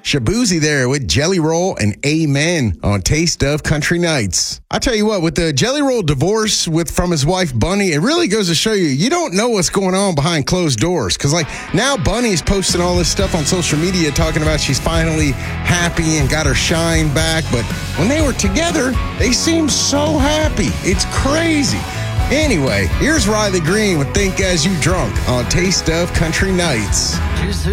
Shabuzi there with Jelly Roll and Amen on Taste of Country Nights. I tell you what, with the Jelly Roll divorce from his wife Bunny, it really goes to show you don't know what's going on behind closed doors. Because now Bunny's posting all this stuff on social media talking about she's finally happy and got her shine back. But when they were together, they seemed so happy. It's crazy. Anyway, here's Riley Green with Think As You Drunk on Taste of Country Nights.